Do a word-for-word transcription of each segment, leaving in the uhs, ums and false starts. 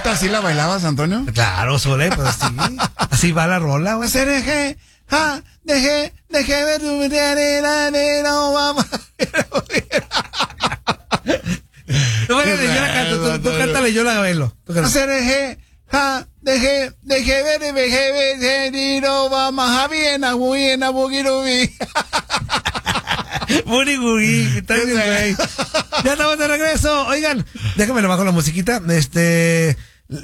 ¿Neta así la bailabas, Antonio? Claro, Zule, pues así. Así va la rola, güey. Deje, ja, deje, deje ver tu no vamos. No, bueno, yo la canto, tú, tú cántale, yo la bailo. Deje, ja, deje, deje ver, deje ver, no vamos a Viena, Viena, Bugirubi. Buri Guri, está bien, güey. Ya estamos de regreso. Oigan, déjame le bajo la musiquita. Este,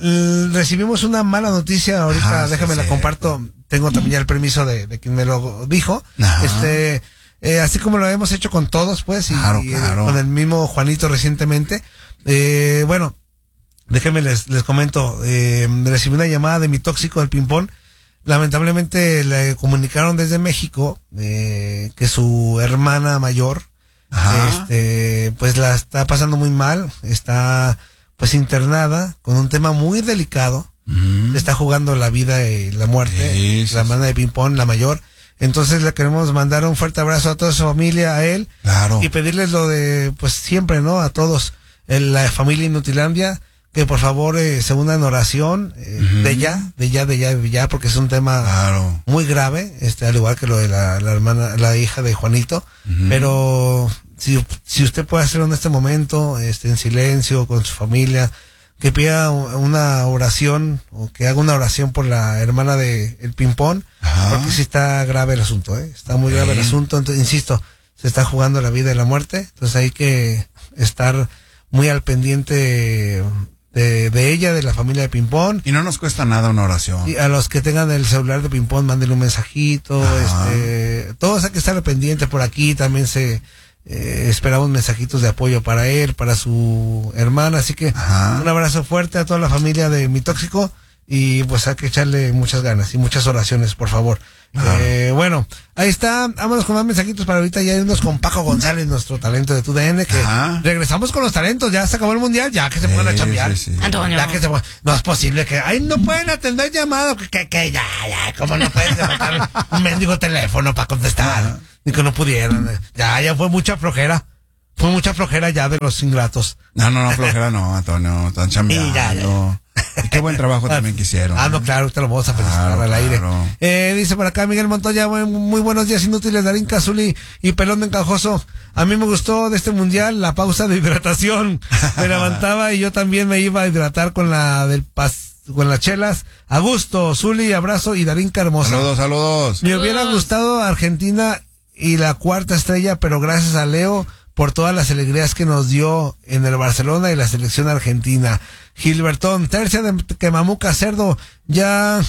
l- recibimos una mala noticia ahorita, Ah, déjame sí, la sí. comparto. Tengo también ya el permiso de, de quien me lo dijo. Ajá. Este, eh, así como lo hemos hecho con todos, pues, y, Claro, y, claro. con el mismo Juanito recientemente. Eh, bueno, déjenme les, les comento. Eh, recibí una llamada de mi tóxico del ping-pong. Lamentablemente le comunicaron desde México eh, que su hermana mayor, Ajá. este, pues la está pasando muy mal, está pues internada con un tema muy delicado, Mm. le está jugando la vida y la muerte, Sí, sí, la sí. hermana de ping-pong, la mayor. Entonces le queremos mandar un fuerte abrazo a toda su familia, a él, Claro. y pedirles lo de, pues siempre, ¿no? A todos, en la familia Inutilandia, que por favor eh, se unan en oración, eh, Ujú. de ya, de ya, de ya, de ya, porque es un tema Claro. muy grave, este, al igual que lo de la, la hermana, la hija de Juanito, Ujú. pero si, si usted puede hacerlo en este momento, este, en silencio, con su familia, que pida una oración, o que haga una oración por la hermana de el ping-pong, Ajá. porque sí está grave el asunto, eh, está muy grave el Sí. asunto, entonces, insisto, se está jugando la vida y la muerte, entonces hay que estar muy al pendiente de, de ella, de la familia de ping-pong. Y no nos cuesta nada una oración. Y a los que tengan el celular de ping-pong, mándenle un mensajito. Ajá. Este, todos hay que estar pendientes por aquí. También se eh, esperamos mensajitos de apoyo para él, para su hermana. Así que Ajá. un abrazo fuerte a toda la familia de Mi Tóxico. Y pues hay que echarle muchas ganas y muchas oraciones, por favor. Claro. Eh, bueno, ahí está. Vámonos con más mensajitos para ahorita. Ya irnos con Paco González, nuestro talento de TUDN. Que Ajá. regresamos con los talentos. Ya se acabó el mundial. Ya que se pongan a Sí, chambear. sí, sí. Antonio. Ya que se pon- no es posible que, ay, no pueden atender llamadas, que, que, que ya, ya, cómo no pueden levantar un mendigo teléfono para contestar, ni que no pudieran, ya, ya fue mucha flojera, fue mucha flojera ya de los ingratos. No, no, no, flojera no, Antonio, están chambeando. Y ya, ya. Y qué buen trabajo también que hicieron. Ah, no, claro, te lo vamos a felicitar Claro, al aire. claro. Eh, dice por acá Miguel Montoya, muy, muy buenos días inútiles, Darín Cazuli y Pelón de Encajoso. A mí me gustó de este mundial la pausa de hidratación. Me levantaba y yo también me iba a hidratar con la del pas, con las chelas. A gusto, Zuli, abrazo y Darín Hermosa. Saludos, saludos. Me hubiera gustado Argentina y la cuarta estrella, pero gracias a Leo por todas las alegrías que nos dio en el Barcelona y la selección argentina. Gilbertón, tercia de Quemamuca, Cerdo, ya,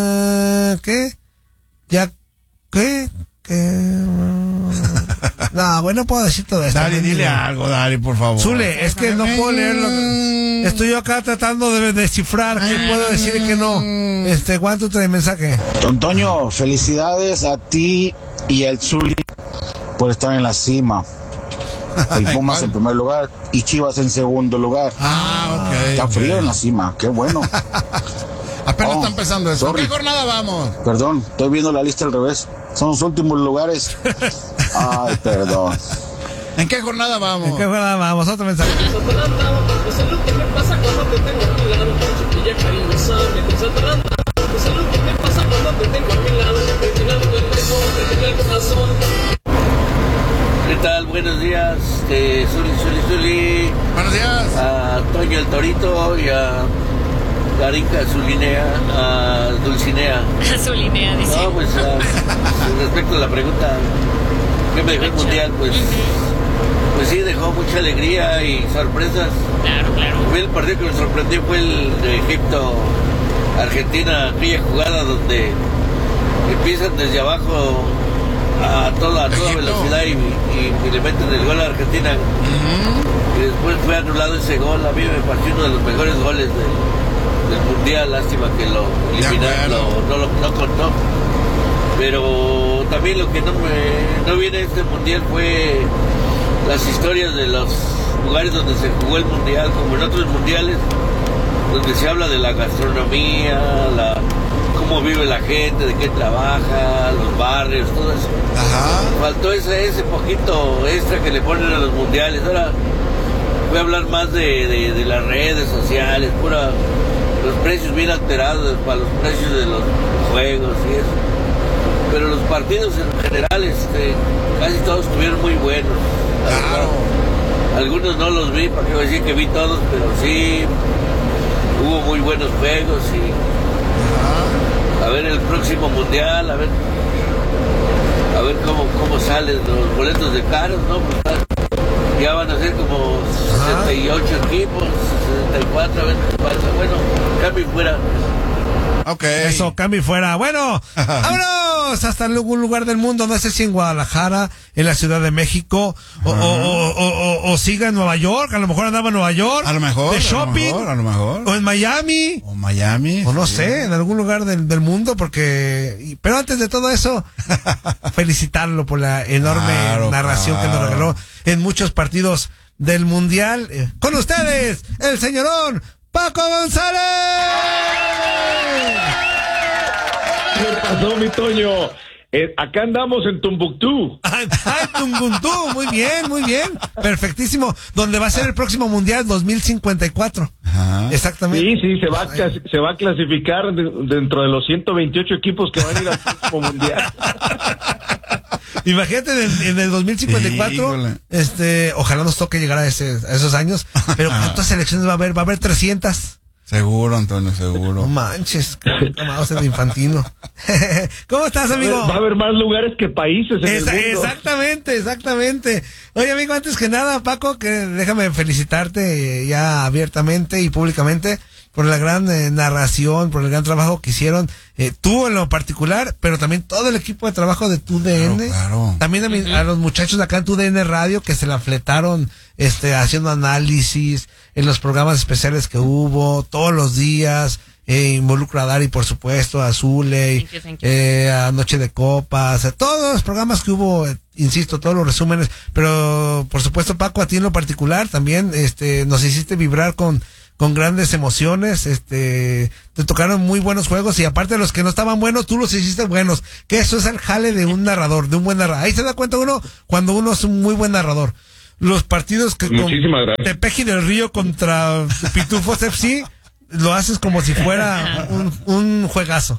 eh, ¿qué? Ya, ¿qué? ¿Qué? No, bueno, no puedo decir todo esto. Dale, dile algo, dale, por favor. Zule, es que no puedo leerlo. Estoy yo acá tratando de descifrar qué puedo decir y qué no. Este, ¿cuánto trae mensaje? Antonio, felicidades a ti y al Zuli por estar en la cima. El Pumas en primer lugar y Chivas en segundo lugar. Ah, ok. Está ok. frío en la cima, qué bueno. Apenas Oh, está empezando eso. sorry. ¿Qué jornada vamos? Perdón, estoy viendo la lista al revés. Son los últimos lugares. Ay, perdón. ¿En qué jornada vamos? ¿Qué fue nada más? Vamos, otro mensaje. Eso es lo que me pasa cuando te tengo a mi lado, chiquilla cariñosa, me concentrando. Eso es lo que me pasa cuando te tengo a mi lado, presionando el deporte en el corazón. ¿Qué tal? Buenos días, este, Zuli, Zuli, Zuli, Buenos días. a Toño el Torito y a Darinka Zulinea, a Dulcinea. Su línea, dice. No, pues a- respecto a la pregunta, ¿qué me dejó el mundial? Pues, pues sí, dejó mucha alegría y sorpresas. Claro, claro. Fue el partido que me sorprendió fue el de Egipto, Argentina, aquella jugada donde empiezan desde abajo a toda, a toda Egipto. velocidad y, y, y le meten el gol a Argentina. Y después fue anulado ese gol. A mí me pareció uno de los mejores goles del, del mundial. Lástima que lo eliminaron, acuerdo. lo- no lo no contó. Pero también lo que no me no viene de este mundial fue las historias de los lugares donde se jugó el mundial, como en otros mundiales, donde se habla de la gastronomía, la cómo vive la gente, de qué trabaja, los barrios, todo eso. Ajá. Faltó ese, ese poquito extra que le ponen a los mundiales. Ahora voy a hablar más de, de, de las redes sociales, pura, los precios bien alterados para los precios de los juegos y eso. Pero los partidos en general, este, casi todos estuvieron muy buenos. Claro. Algunos no los vi, para qué voy a decir que vi todos, pero sí hubo muy buenos juegos y a ver el próximo mundial, a ver a ver cómo, cómo salen los boletos de caros, ¿no? Pues ya van a ser como sesenta y ocho equipos, sesenta y cuatro, a ver qué pasa. Bueno, cambio fuera. Ok. Eso, cambio y fuera. Bueno, vámonos hasta algún lugar del mundo, no sé si en Guadalajara, en la Ciudad de México, o, o, o, o, o, o siga en Nueva York, a lo mejor andaba en Nueva York. A lo mejor. De shopping. A lo mejor. A lo mejor. O en Miami. O Miami. O no sí. sé, en algún lugar del, del mundo, porque... y- Pero antes de todo eso, felicitarlo por la enorme Claro, narración que nos claro. regaló en muchos partidos del Mundial. Eh, Con ustedes, el señorón Paco González. ¿Qué pasó, mi Toño? Eh, acá andamos en Tombuctú. Ay, ay, Tunguntú, muy bien, muy bien. Perfectísimo. Donde va a ser el próximo Mundial dos mil cincuenta y cuatro. Ajá. Exactamente. Sí, sí, se va, a clas- se va a clasificar de- dentro de los ciento veintiocho equipos que van a ir al próximo mundial. Imagínate en, en el dos mil cincuenta y cuatro, Híjole. este, ojalá nos toque llegar a, ese, a esos años, pero ¿cuántas selecciones va a haber? Va a haber trescientas. Seguro, Antonio, No seguro. manches, vamos a ser infantino. ¿Cómo estás, amigo? Va a haber más lugares que países en Esa- el mundo. exactamente, exactamente. Oye, amigo, antes que nada, Paco, que déjame felicitarte eh, ya abiertamente y públicamente por la gran eh, narración, por el gran trabajo que hicieron, eh, tú en lo particular, pero también todo el equipo de trabajo de Tu D N. Claro, claro. También a, mi- a los muchachos de acá en Tu D N Radio que se la fletaron este, haciendo análisis en los programas especiales que hubo todos los días. Eh, involucra a Dari, por supuesto, a Zule, Thank you, thank you. eh, a Noche de Copas, a todos los programas que hubo, eh, insisto, todos los resúmenes, pero por supuesto, Paco, a ti en lo particular también, este, nos hiciste vibrar con, con grandes emociones, este, te tocaron muy buenos juegos y aparte de los que no estaban buenos, tú los hiciste buenos, que eso es el jale de un narrador, de un buen narrador. Ahí se da cuenta uno cuando uno es un muy buen narrador. Los partidos que Muchísimas gracias. Tepeji del Río contra Pitufos F C, lo haces como si fuera un, un juegazo.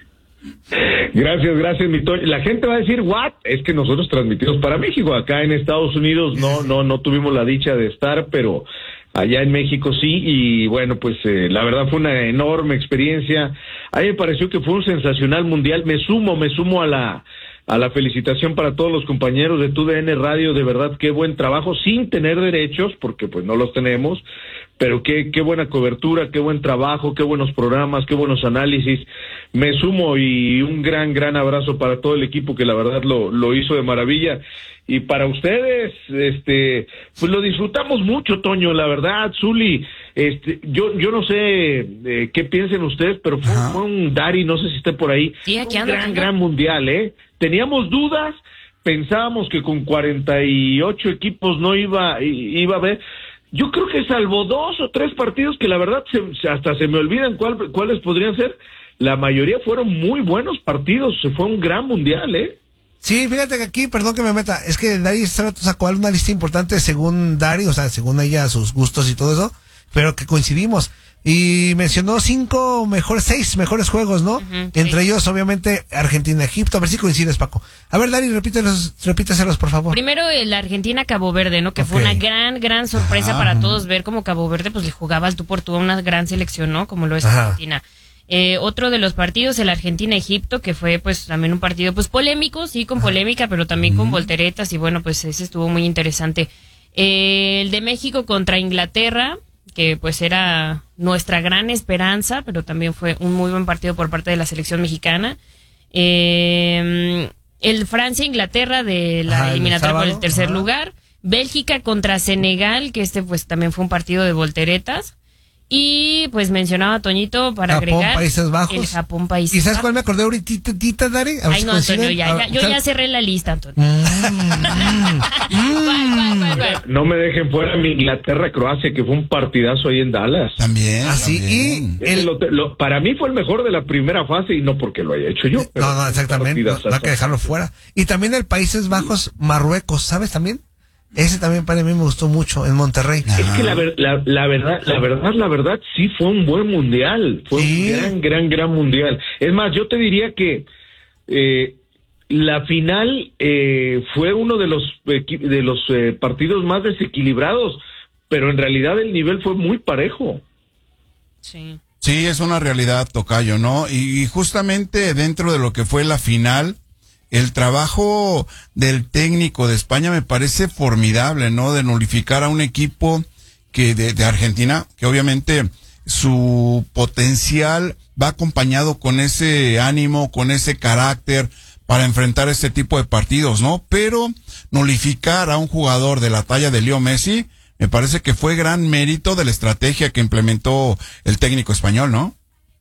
Gracias, gracias, mi Toño. La gente va a decir, ¿what? Es que nosotros transmitimos para México. Acá en Estados Unidos no, no, no tuvimos la dicha de estar, pero allá en México sí. Y bueno, pues eh, la verdad fue una enorme experiencia. A mí me pareció que fue un sensacional mundial. Me sumo, me sumo a la, a la felicitación para todos los compañeros de Tu D N Radio. De verdad, qué buen trabajo, sin tener derechos, porque pues no los tenemos. Pero qué, qué buena cobertura, qué buen trabajo, qué buenos programas, qué buenos análisis. Me sumo y un gran, gran abrazo para todo el equipo que la verdad lo, lo hizo de maravilla. Y para ustedes, este, pues lo disfrutamos mucho, Toño, la verdad, Zuli. Este, yo, yo no sé eh, qué piensen ustedes, pero fue, fue un Dari, no sé si esté por ahí. Sí, aquí un ando, gran, ando. gran mundial, ¿eh? Teníamos dudas, pensábamos que con cuarenta y ocho equipos no iba, i- iba a haber. Yo creo que salvo dos o tres partidos que la verdad se, se- hasta se me olvidan cuál, cuáles podrían ser, la mayoría fueron muy buenos partidos, se fue un gran mundial, ¿eh? Sí, fíjate que aquí, perdón que me meta, es que Dari sacó una lista importante según Dari, o sea, según ella, sus gustos y todo eso, pero que coincidimos. Y mencionó cinco mejores, seis mejores juegos, ¿no? Ujú, Entre sí. ellos, obviamente, Argentina-Egipto. A ver si coincides, Paco. A ver, Dari, repítelos, repíteselos, por favor. Primero el Argentina-Cabo Verde, ¿no? Que fue Ok. una gran, gran sorpresa Ajá. para todos ver cómo Cabo Verde, pues le jugaba al tú por tú a una gran selección, ¿no? Como lo es Ajá. Argentina. Eh, otro de los partidos, el Argentina-Egipto, que fue pues también un partido pues polémico, sí, con polémica, pero también con volteretas y bueno, pues ese estuvo muy interesante. Eh, el de México contra Inglaterra, que pues era nuestra gran esperanza, pero también fue un muy buen partido por parte de la selección mexicana. Eh, el Francia-Inglaterra de la Ajá, el eliminatoria por sábado, el tercer ajá. lugar. Bélgica contra Senegal, que este pues también fue un partido de volteretas. Y pues mencionaba Toñito para Japón, agregar Países Bajos. el Japón, Países ¿Y sabes Bajos. cuál me acordé ahorita, tita, Dari? A ver Ay, si no, Antonio, coinciden. ya, A- ya, yo ¿sabes? ya cerré la lista, Antonio. Mm, ¿Cuál, cuál, cuál, cuál? No me dejen fuera mi Inglaterra-Croacia, que fue un partidazo ahí en Dallas. También. Así, también. y Ese el, lo- lo- para mí fue el mejor de la primera fase y no porque lo haya hecho yo. pero no, no, exactamente, no, partidazo. no hay que dejarlo fuera. Y también el Países Bajos, Marruecos, ¿sabes también? Ese también para mí me gustó mucho en Monterrey. Es que la, ver, la, la verdad, la verdad, la verdad, sí fue un buen mundial. Fue ¿Sí? un gran, gran, gran mundial. Es más, yo te diría que eh, la final eh, fue uno de los de los eh, partidos más desequilibrados, pero en realidad el nivel fue muy parejo. Sí. Sí, es una realidad, tocayo, ¿no? Y, y justamente dentro de lo que fue la final, el trabajo del técnico de España me parece formidable, ¿no? De nulificar a un equipo que de, de Argentina, que obviamente su potencial va acompañado con ese ánimo, con ese carácter para enfrentar este tipo de partidos, ¿no? Pero nulificar a un jugador de la talla de Leo Messi, me parece que fue gran mérito de la estrategia que implementó el técnico español, ¿no?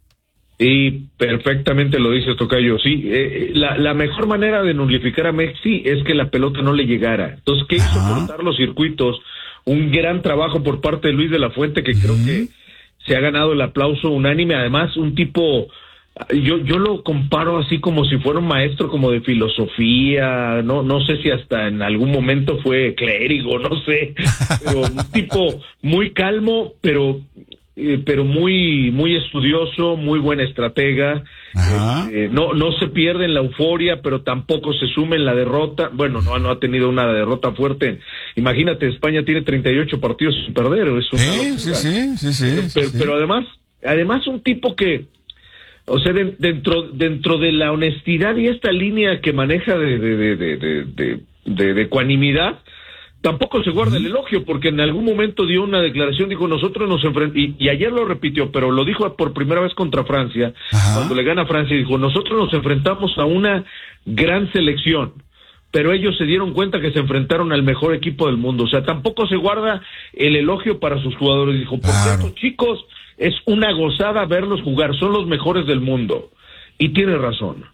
Sí, perfectamente lo dices, tocayo. Sí, eh, la, la mejor manera de nulificar a Messi es que la pelota no le llegara. Entonces, ¿qué hizo? Cortar los circuitos. Un gran trabajo por parte de Luis de la Fuente, que creo uh-huh. que se ha ganado el aplauso unánime. Además, un tipo, yo yo lo comparo así como si fuera un maestro como de filosofía. No no sé si hasta en algún momento fue clérigo, no sé. Pero un tipo muy calmo, pero... Eh, pero muy muy estudioso, muy buen estratega, eh, no no se pierde en la euforia, pero tampoco se sume en la derrota. Bueno, no, no ha tenido una derrota fuerte. Imagínate, España tiene treinta y ocho partidos sin perder. Es una sí, sí, sí, sí, sí, pero, sí. pero además, además un tipo que, o sea, de, dentro dentro de la honestidad y esta línea que maneja de de de de de, de, de, de ecuanimidad, tampoco se guarda el elogio, porque en algún momento dio una declaración, dijo, nosotros nos enfrentamos, y, y ayer lo repitió, pero lo dijo por primera vez contra Francia, Ajá. cuando le gana a Francia, dijo, nosotros nos enfrentamos a una gran selección, pero ellos se dieron cuenta que se enfrentaron al mejor equipo del mundo. O sea, tampoco se guarda el elogio para sus jugadores. Dijo, porque claro. estos chicos es una gozada verlos jugar, son los mejores del mundo. Y tiene razón.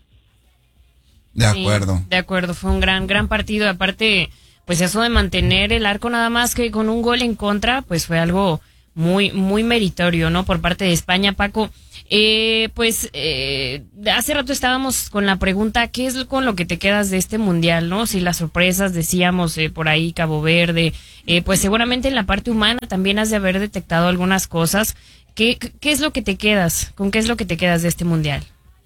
De acuerdo. Sí, de acuerdo, fue un gran, gran partido. Aparte... pues eso de mantener el arco nada más que con un gol en contra, pues fue algo muy muy meritorio, ¿no? Por parte de España, Paco. Eh, pues eh, hace rato estábamos con la pregunta, ¿qué es con lo que te quedas de este mundial, no? Si las sorpresas, decíamos eh, por ahí Cabo Verde, eh, pues seguramente en la parte humana también has de haber detectado algunas cosas. ¿Qué, qué es lo que te quedas? ¿Con qué es lo que te quedas de este mundial?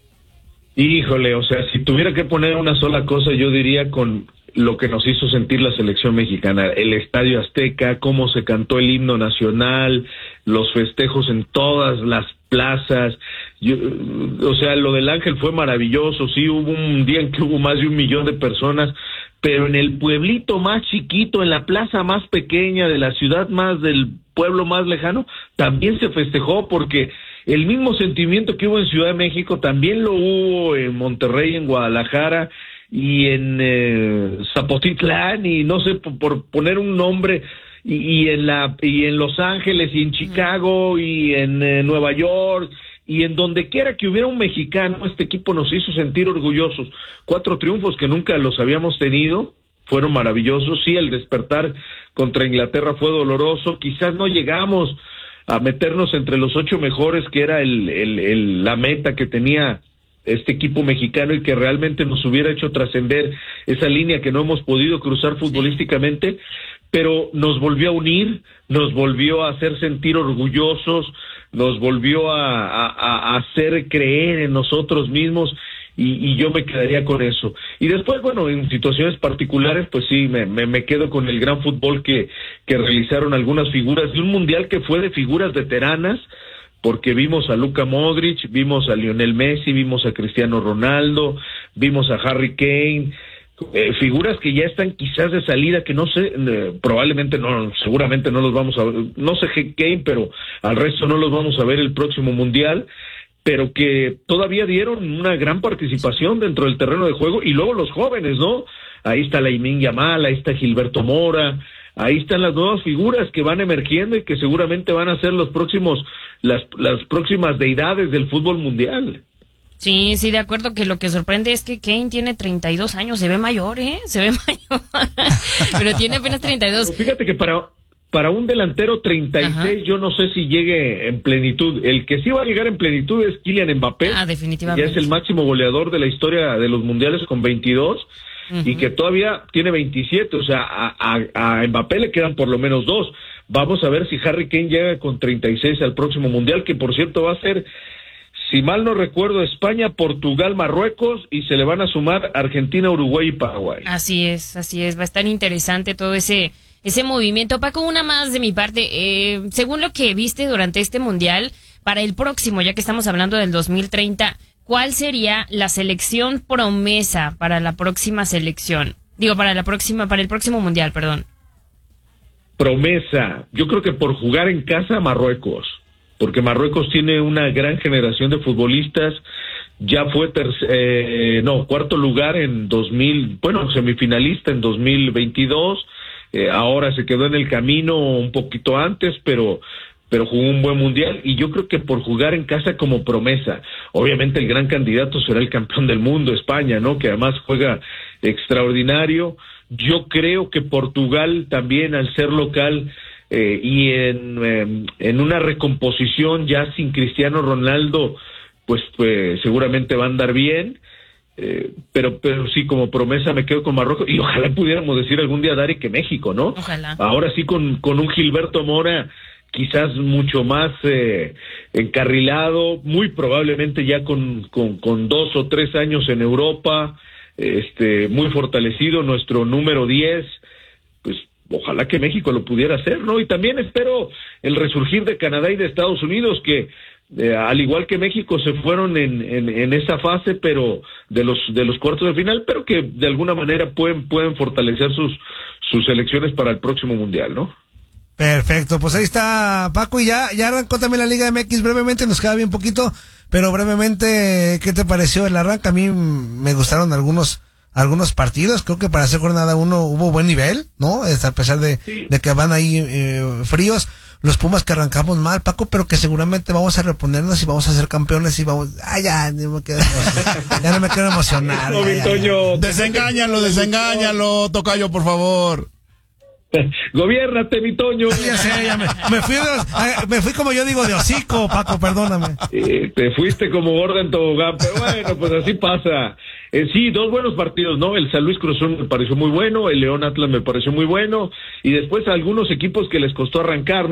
Híjole, o sea, si tuviera que poner una sola cosa, yo diría con lo que nos hizo sentir la selección mexicana, el Estadio Azteca, cómo se cantó el himno nacional, los festejos en todas las plazas. Yo, o sea, lo del Ángel fue maravilloso, sí, hubo un día en que hubo más de un millón de personas, pero en el pueblito más chiquito, en la plaza más pequeña de la ciudad más del pueblo más lejano, también se festejó, porque el mismo sentimiento que hubo en Ciudad de México también lo hubo en Monterrey, en Guadalajara y en eh, Zapotitlán, y no sé, por, por poner un nombre, y, y en la y en Los Ángeles y en Chicago y en eh, Nueva York y en donde quiera que hubiera un mexicano. Este equipo nos hizo sentir orgullosos. Cuatro triunfos que nunca los habíamos tenido, fueron maravillosos. Sí, el despertar contra Inglaterra fue doloroso, quizás no llegamos a meternos entre los ocho mejores, que era el, el, el la meta que tenía este equipo mexicano y que realmente nos hubiera hecho trascender esa línea que no hemos podido cruzar futbolísticamente, pero nos volvió a unir, nos volvió a hacer sentir orgullosos, nos volvió a, a, a hacer creer en nosotros mismos, y, y yo me quedaría con eso. Y después, bueno, en situaciones particulares, pues sí, me, me, me quedo con el gran fútbol que, que realizaron algunas figuras de un mundial que fue de figuras veteranas, porque vimos a Luka Modric, vimos a Lionel Messi, vimos a Cristiano Ronaldo, vimos a Harry Kane, eh, figuras que ya están quizás de salida, que no sé, eh, probablemente no, seguramente no los vamos a ver, no sé Kane, pero al resto no los vamos a ver el próximo mundial, pero que todavía dieron una gran participación dentro del terreno de juego. Y luego los jóvenes, ¿no? Ahí está Lamine Yamal, ahí está Gilberto Mora, ahí están las nuevas figuras que van emergiendo y que seguramente van a ser los próximos, las, las próximas deidades del fútbol mundial. Sí, sí, de acuerdo, que lo que sorprende es que Kane tiene treinta y dos años, se ve mayor, ¿eh? Se ve mayor, pero tiene apenas treinta y dos. Pero fíjate que para, para un delantero treinta y seis, ajá, yo no sé si llegue en plenitud. El que sí va a llegar en plenitud es Kylian Mbappé. Ah, definitivamente. Ya es el máximo goleador de la historia de los mundiales con veintidós. uh-huh. y que todavía tiene veintisiete, o sea, a, a, a Mbappé le quedan por lo menos dos. Vamos a ver si Harry Kane llega con treinta y seis al próximo Mundial, que por cierto va a ser, si mal no recuerdo, España, Portugal, Marruecos, y se le van a sumar Argentina, Uruguay y Paraguay. Así es, así es, va a estar interesante todo ese ese movimiento. Paco, una más de mi parte, eh, según lo que viste durante este Mundial, para el próximo, ya que estamos hablando del dos mil treinta, ¿cuál sería la selección promesa para la próxima selección? Digo, para la próxima, para el próximo Mundial, perdón. Promesa, yo creo que por jugar en casa, Marruecos, porque Marruecos tiene una gran generación de futbolistas, ya fue terc- eh, no, cuarto lugar en dos mil, bueno, semifinalista en dos mil veintidós, eh, ahora se quedó en el camino un poquito antes, pero pero jugó un buen mundial, y yo creo que por jugar en casa como promesa, obviamente el gran candidato será el campeón del mundo, España, ¿no? Que además juega extraordinario. Yo creo que Portugal también, al ser local eh, y en, eh, en una recomposición ya sin Cristiano Ronaldo, pues, pues seguramente va a andar bien, eh, pero pero sí, como promesa me quedo con Marruecos, y ojalá pudiéramos decir algún día, Dari, que México, ¿no? Ojalá. Ahora sí con, con un Gilberto Mora quizás mucho más eh, encarrilado, muy probablemente ya con, con, con dos o tres años en Europa, este, muy fortalecido, nuestro número diez, pues ojalá que México lo pudiera hacer, ¿no? Y también espero el resurgir de Canadá y de Estados Unidos, que eh, al igual que México se fueron en, en, en esa fase, pero de los de los cuartos de final, pero que de alguna manera pueden pueden fortalecer sus sus selecciones para el próximo Mundial, ¿no? Perfecto, pues ahí está Paco, y ya, ya arrancó también la Liga M X, brevemente, nos queda bien poquito, pero brevemente, ¿qué te pareció el arranque? A mí me gustaron algunos algunos partidos, creo que para hacer jornada uno hubo buen nivel, ¿no? Es a pesar de, sí. de que van ahí eh, fríos, los Pumas que arrancamos mal, Paco, pero que seguramente vamos a reponernos y vamos a ser campeones y vamos, ay, ya, no me quedo, ya no me quiero emocionar. No, ya, ya, ya. Desengáñalo, desengáñalo, tocayo, por favor. Gobiérnate, mi Toño. Ya sé, ya me, me, fui de los, me fui como yo digo de hocico, Paco, perdóname. Eh, te fuiste como gorda en tobogán, pero bueno, pues así pasa. Eh, sí, dos buenos partidos, ¿no? El San Luis Cruz Azul me pareció muy bueno, el León Atlas me pareció muy bueno, y después algunos equipos que les costó arrancar, ¿no?